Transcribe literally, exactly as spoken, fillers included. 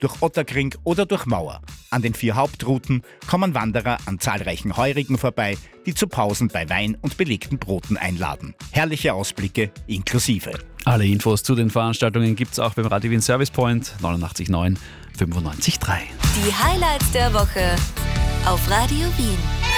durch Otterkring oder durch Mauer. An den vier Hauptrouten kommen Wanderer an zahlreichen Heurigen vorbei, die zu Pausen bei Wein und belegten Broten einladen. Herrliche Ausblicke inklusive. Alle Infos zu den Veranstaltungen gibt's auch beim Radio Wien Service Point neunundachtzig neun fünfundneunzig Komma drei. Die Highlights der Woche auf Radio Wien.